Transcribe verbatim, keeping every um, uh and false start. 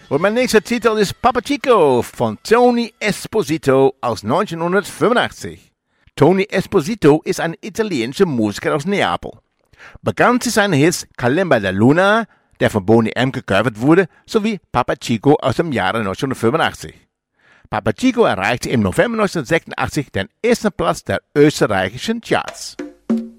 Und mein nächster Titel ist Papa Chico von Tony Esposito aus neunzehnhundertfünfundachtzig. Tony Esposito ist ein italienischer Musiker aus Neapel. Bekannt sind seine Hits Kalimba la Luna, der von Boney M. gecovert wurde, sowie Papa Chico aus dem Jahre neunzehnhundertfünfundachtzig. Papa Chico erreichte im November neunzehnhundertsechsundachtzig den ersten Platz der österreichischen Charts.